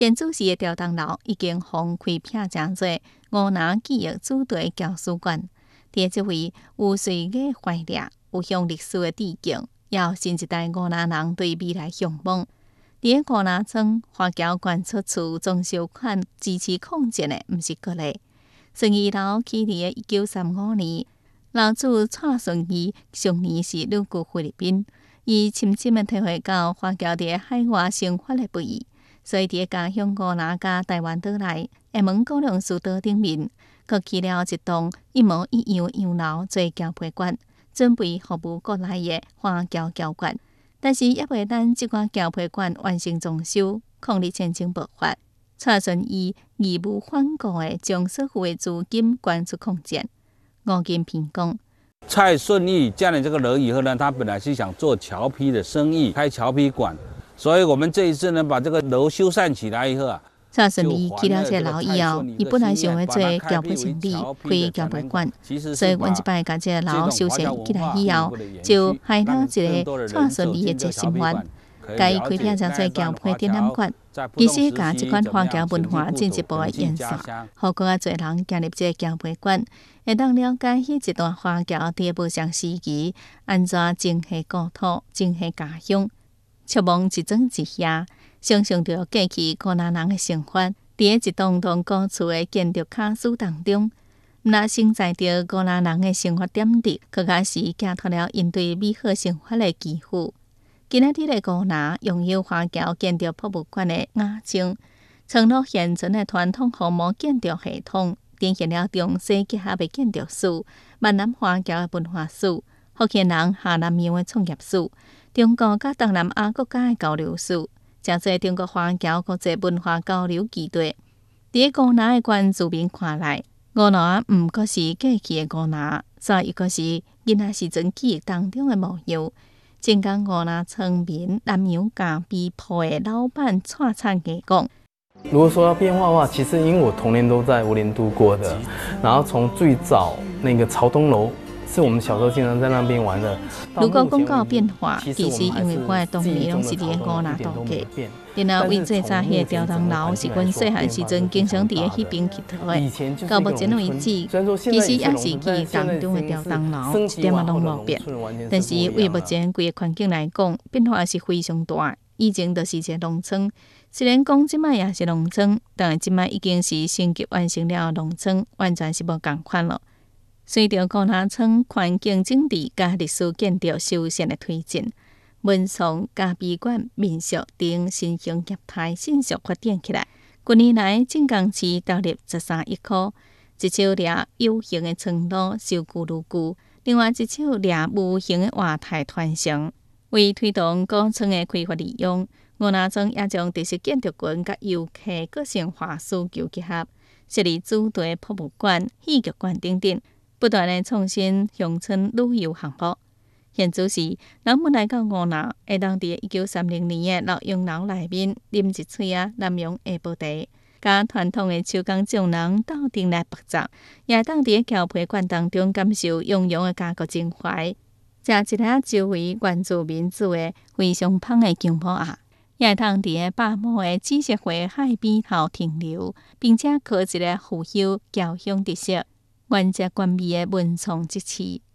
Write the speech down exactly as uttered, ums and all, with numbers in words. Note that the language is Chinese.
现主席的吊灯楼已经封开片真多，五南记忆主题教书馆。伫即位有岁月怀念、有向历史的致敬，也有新一代五南人对未来向往。伫个五南村花桥管出厝装修款支持抗战的，毋是个例。顺义楼起伫个一九三五年，楼主蔡顺义上年是旅居菲律宾，伊深深的体会到花桥伫个海外生活的不易，所以伫个家乡五南甲台湾岛内，厦门高粱树岛顶面，佮起了一栋一模一样的洋楼做交配馆，准备服务国内的花桥交馆。但是也未等即款交配馆完成装修，抗日战争爆发，蔡顺义义无反顾的将所有的资金捐出抗战。吴金平讲， 蔡顺义建了这个楼以后呢，他本来是想做桥坯的生意，开桥坯馆，所以我们这一次呢，把这个楼修缮起来以后啊。 蔡顺义起了这楼以后，伊本来想要做交配生意，开交配馆，所以阮一摆甲这楼修缮起来以后，就害了一个蔡顺义的一个心愿，甲伊开片成做交配展览馆。其实甲即款花桥文化进一步的延续，互更较侪人进入这交配馆，会当了解迄一段花桥伫无常时期安怎珍惜故土、珍惜家乡，触摸一砖一瓦。想象着过去湖南人的生活，伫个一栋栋古厝的建筑卡斯当中，毋但承载着湖南人的生活点滴，更加是寄托了因对美好生活的寄付。今仔日的湖南拥有花桥建筑博物馆的雅称，创落现存的传统红木建筑系统，展现了中西结合的建筑史、闽南花桥的文化史、福建人下南洋的创业史、中国甲东南亚国家的交流史。诚侪中国华侨国际文化交流基地，伫个湖南的原住民看来，湖南毋过是过去的湖南，煞又阁是囡仔时阵记忆当中的模样。正讲湖南村民南洋咖啡铺的老板蔡灿给讲。 如果说要变化的话，其实因为我童年都在乌林度过的，然后从最早那个朝东楼。是我们小时候经常在那边玩的。 如果讲到变化，其实因为我的童年拢是伫个湖南度过，然后为最早迄个吊灯楼是阮细汉时阵经常伫个迄边佚佗的。到目前为止，其实也是记忆当中的吊灯楼，一点仔拢无变。但是为目前规个环境来讲，变化是非常大。以前就是一个农村，虽然讲即摆也是农村，但即摆已经是升级完成了农村，完全是无共款了。随着湖南村环境整治甲历史建筑修缮的推进，文创、咖啡馆、民宿等新型业态迅速发展起来。近年来，镇江市投入十三亿元，一手掠有形的村路修旧如旧，另外一手掠无形的活态传承。为推动古村的开发利用，湖南村也将特色建筑群甲游客个性化需求结合，设立主题博物馆、戏剧馆等等。不断的创新乡村旅游项目。现主是人们来到湖南，会当伫一九三零年的老洋楼内面啉一喙啊南洋下晡茶，甲传统的手工匠人斗阵来拍照，也当伫交配馆当中感受洋洋的家国情怀。食一粒周围原住民煮的非常香的姜母鸭，也会当伫个百亩的紫色花海边头停留，并且靠一个富有侨乡特色。原汁原味的文创即市，